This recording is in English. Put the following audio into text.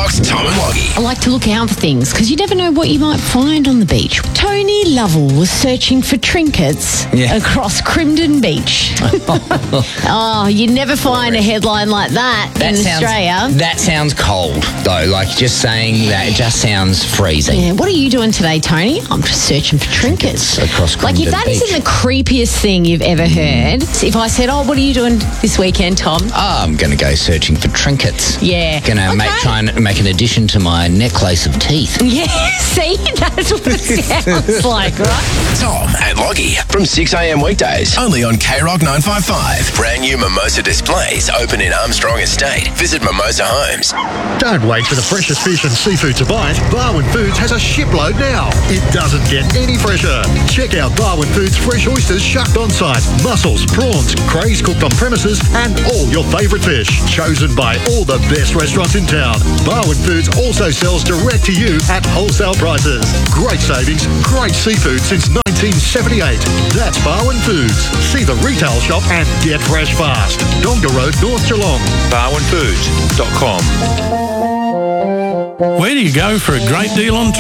Rocks, Tom and Loggy. I like to look out for things because you never know what you might find on the beach. Tony Lovell was searching for trinkets across Crimson Beach. Oh, you never find a headline like that in Australia. That sounds cold, though. Like, just saying that, it just sounds freezing. Yeah, what are you doing today, Tony? I'm just searching for trinkets. Across Crimson Like, if that Beach. isn't the creepiest thing you've ever heard, if I said, oh, what are you doing this weekend, Tom? I'm going to go searching for trinkets. Yeah. Going to try and make an addition to my necklace of teeth. Yeah, see? That's what it sounds like, right? Tom and Loggy from 6 a.m. weekdays. Only on K-Rock 955. Brand new Mimosa displays open in Armstrong Estate. Visit Mimosa Homes. Don't wait for the freshest fish and seafood to bite. Barwon Foods has a shipload now. It doesn't get any fresher. Check out Barwon Foods fresh oysters shucked on site, mussels, prawns, crays cooked on premises, and all your favourite fish. Chosen by all the best restaurants in town. Barwon Foods also sells direct to you at wholesale prices. Great savings, great seafood since 1978. That's Barwon Foods. See the retail shop and get fresh fast. Donga Road, North Geelong. BarwonFoods.com. Where do you go for a great deal on